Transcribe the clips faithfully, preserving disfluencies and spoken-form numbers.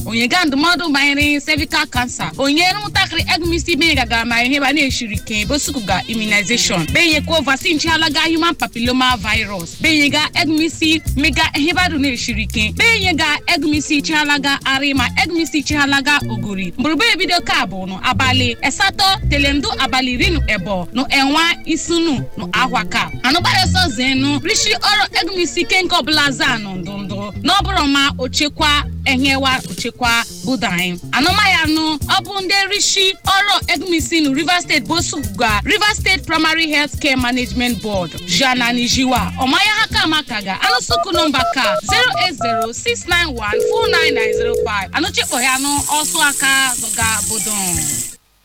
onye ga ndụmọdụ banyere cervical cancer onye nụtakịrị egumisi benye gaga ma ihe ba na-eshiri ike bosukuga immunization benye ko vaccine chalaga human papilloma virus benye ga egumisi mega ihe ba na-eshiri ike benye ga egumisi chalaga arima egumisi chalaga oguri mburube video ka bụ no abali esato telendu abali rinu ebo no enwa isunu no ahwaka anobare so zenu rishi oro egumisi kenko blaza no ndondo no bụrụ ma ochekwa enyewa ochekwa budain anomaya no obunde rishi oro egumisi no River State bosuga River State Primary Health Care Management Board Jana Nijiwa omaya haka makaga anosuku number ka zero eight zero six nine one four nine nine zero five anoche oyano also aka zoga bodon.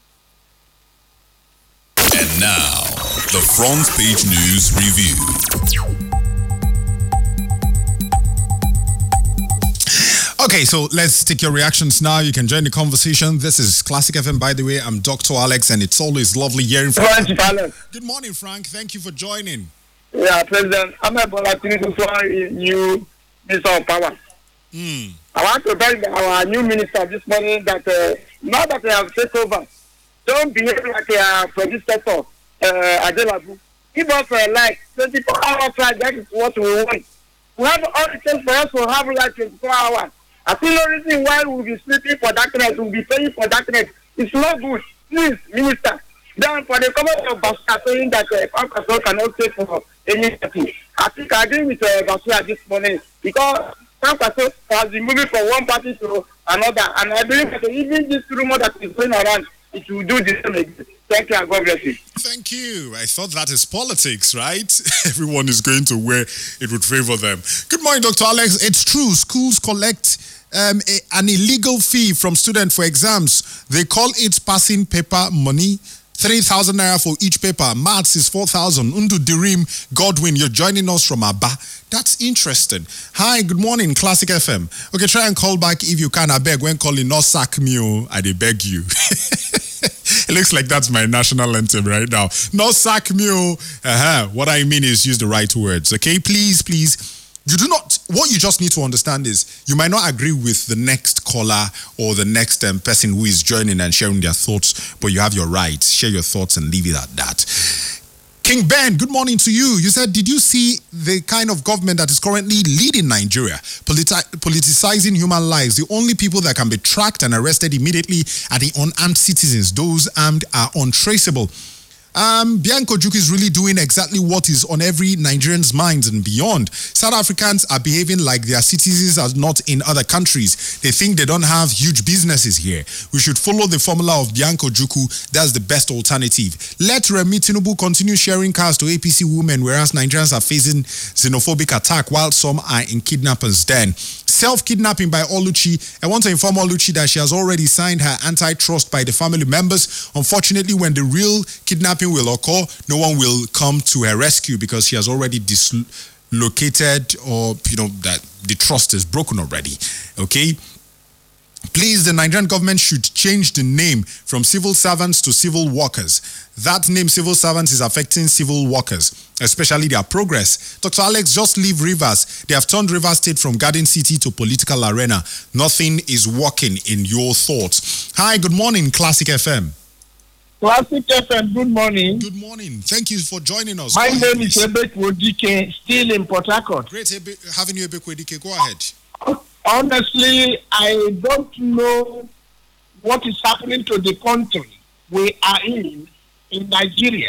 And now, the front page news review. Okay, so let's take your reactions now. You can join the conversation. This is Classic F M, by the way. I'm Doctor Alex, and it's always lovely hearing from you. Good morning, Frank. Thank you for joining. Yeah, President, I'm a politician for new Minister of Power. Mm. I want to thank our new minister this morning that uh, now that they have taken over, don't behave like a predecessor, uh, Adelabu. Give us a like twenty-four hours like that is what we want. We have all the things for us to have like twenty-four hours. I see no reason why we'll be sleeping for darkness, we'll be paying for darkness. It's not good. Please, Minister. Then for the comment of Bashir saying that uh, Pankasol cannot pay for any party. I think I agree with uh, Bashir this morning because Pankasol has been moving from one party to another. And I believe that even this rumor that is going around, it will do the same again. Thank you and God bless you. Thank you. I thought that is politics, right? Everyone is going to where it would favor them. Good morning, Doctor Alex. It's true. Schools collect um, a, an illegal fee from students for exams. They call it passing paper money. three thousand naira for each paper. Maths is four thousand. Undu Dirim Godwin, you're joining us from Abba. That's interesting. Hi, good morning, Classic F M. Okay, try and call back if you can. I beg when calling, no sack me, oh, I dey beg you. It looks like that's my national anthem right now. No sack me, oh. Uh-huh. What I mean is use the right words, okay? Please, please. You do not, what you just need to understand is you might not agree with the next caller or the next um, person who is joining and sharing their thoughts, but you have your rights. Share your thoughts and leave it at that. King Ben, good morning to you. You said, did you see the kind of government that is currently leading Nigeria, politi- politicizing human lives? The only people that can be tracked and arrested immediately are the unarmed citizens. Those armed are untraceable. Um, Bianco Ojukwu is really doing exactly what is on every Nigerian's minds and beyond. South Africans are behaving like their citizens are not in other countries. They think they don't have huge businesses here. We should follow the formula of Bianco Ojukwu. That's the best alternative. Let Remi Tinubu continue sharing cars to A P C women, whereas Nigerians are facing xenophobic attack while some are in kidnappers' den. Self-kidnapping by Oluchi. I want to inform Oluchi that she has already signed her antitrust by the family members. Unfortunately, when the real kidnapping will occur, no one will come to her rescue because she has already dislocated, or, you know, that the trust is broken already. Okay? Please, the Nigerian government should change the name from civil servants to civil workers. That name, civil servants, is affecting civil workers, especially their progress. Doctor Alex, just leave Rivers. They have turned Rivers State from Garden City to political arena. Nothing is working in your thoughts. Hi, good morning, Classic F M. Classic F M, good morning. Good morning. Thank you for joining us. My Go name ahead, is please. Ebek Wodike, still in Port Harcourt. Great Ebe- having you, Ebek Wedike. Go ahead. Honestly, I don't know what is happening to the country we are in, in Nigeria.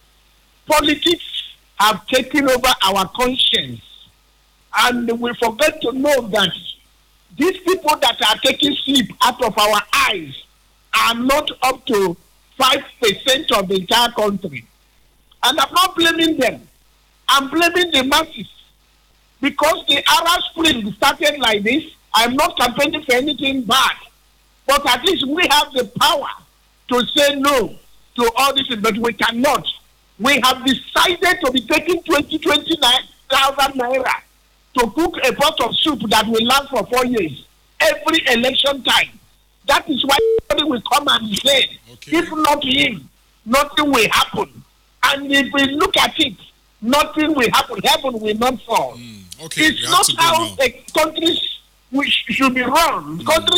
Politics have taken over our conscience, and we forget to know that these people that are taking sleep out of our eyes are not up to five percent of the entire country. And I'm not blaming them. I'm blaming the masses. Because the Arab Spring started like this, I'm not campaigning for anything bad. But at least we have the power to say no to all this, but we cannot. We have decided to be taking twenty, twenty-nine thousand naira to cook a pot of soup that will last for four years every election time. That is why somebody will come and say, okay, if not him, nothing will happen. And if we look at it, nothing will happen. Heaven will not fall. Mm, okay, it's not how a country should be run. Mm. Country